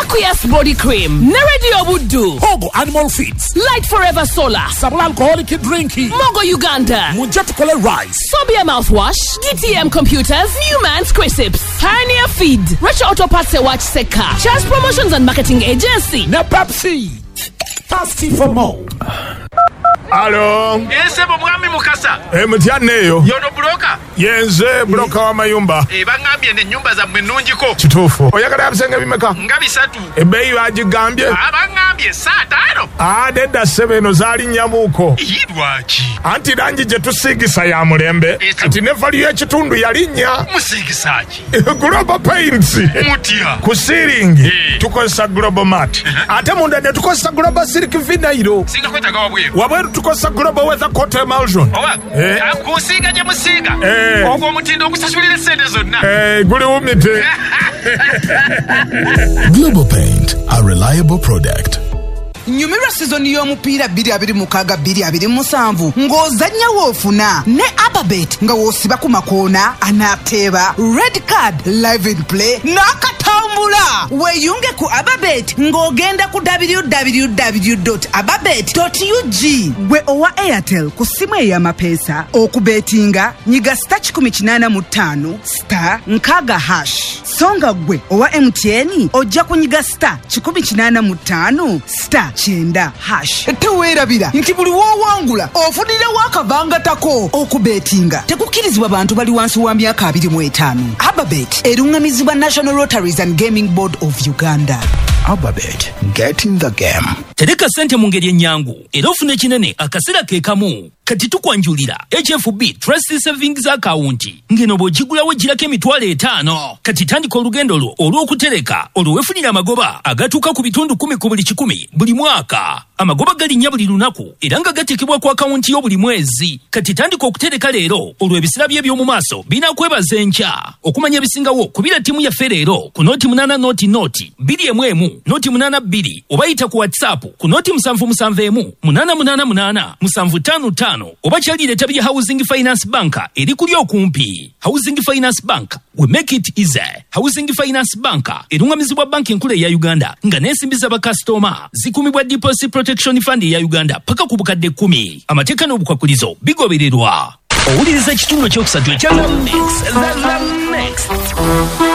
Aqueous body cream. Neredio Budu. Hobo animal feeds. Light Forever Solar. Sabal alcoholic drinking. Mogo Uganda. Mujatukole rice. Sobia mouthwash. DTM computers. Newman's crisps. Pioneer feed. Retro Auto Parts Watch Seka. Chance Promotions and Marketing Agency. Na Pepsi. Thirsty for more. Alo. Yesebo mwami mukasa. Mutyaneyo. Yono broka. Yenze broka wa mayumba. Bangambye ne nyumba za mwenunjiko. Kitufu. Oyagala yabisenge bimeka. Nga bisatu. Ebeyi bagigambye. Abangambye saa 5. Nedda 7 zali nyamuko. Yidwachi. Anti rangi je tusigisa ya mulembe. Anti nefali y'ekitundu yalinnya. Musigisaji. Global Paints. Mutia. Ku ceiling. Tukozesa Global Mat. Ate munda ne tukozesa Global Silk Vinyl. Singa kwetaga wabweru. Wabweru tukozesa Global Weather Coat Emulsion. Owa. Akusiga je musiga. Ogwo mutindo okusasulira sente zonna. Guli umite. Global Paint, a reliable product. Nyumira season y'omupiira 2026-2027 ng'ozannya woofuna ne Ababet nga woosiba ku makoona anaateeba red card live in play n'akatambula. Weeyunge ku Ababet ng'ogenda ku www.ababet.ug. Gwe owa Airtel ku simu ey'amapeesa okubetinga nyiga *185 *6#. Songa gwe owa MTN ojja kunyiga *185 *9#. Teweerabira nti buli woowangula ofunirawo akabangatako. Okubetinga tekukkirizibwa bantu bali wansi wa myaka 25. Ababet erungamizibwa National Rotaries and Gaming Board of Uganda. Ababet, get in the game. Tereka sente mu ngeri ennyangu era ofune kinene akaseera ke kamu. Kati tukwanjulira HFB Trust Savings Account ngeno bw'ogigulawo girako $5,000. Kati tandika olugendo lwo olw'okutereka olwefunira amagoba agatuuka ku bitundu 10 ku buli 100 buli mwaka. Amagoba galinnya buli lunaku era nga gatekebwa ku akawunti yo buli mwezi. Kati tandika okutereka leero olw'ebisira bye by'omu maaso binakwebaza enkya. Okumanya ebisingawo kubira ttiimu yaffe leero ku noti 8 noti 211 noti 82 obayita ku WhatsApp ku noti 771 888 755 oba kyalira tabya Housing Finance Bank eri kuli okumpi. Housing Finance Bank, we make it easy. Housing Finance Bank erungamizibwa banki enkulu ya Uganda nga n'ensimbi z'abakasitoma zikumibwa Deposit Protection Fund ya Uganda paka ku bukadde 10. Amateeka n'obukwakulizo bigobererwa. Owuliriza ekitundu ekyokusatu ekya Next.